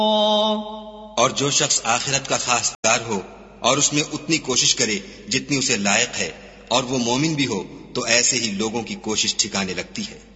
और जो शख्स आखिरत का खासदार हो और उसमें उतनी कोशिश करे जितनी उसे लायक है और वो मोमिन भी हो, तो ऐसे ही लोगों की कोशिश ठिकाने लगती है।